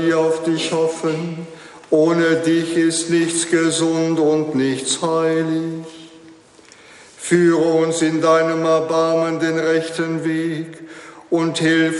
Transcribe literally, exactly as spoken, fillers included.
die auf dich hoffen. Ohne dich ist nichts gesund und nichts heilig. Führe uns in deinem Erbarmen den rechten Weg und hilf